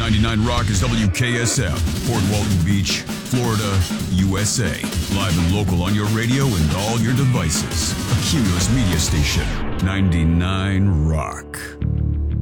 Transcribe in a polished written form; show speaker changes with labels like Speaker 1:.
Speaker 1: 99 Rock is WKSF, Port Walton Beach, Florida, USA. Live and local on your radio and all your devices. A Cumulus media station. 99 Rock.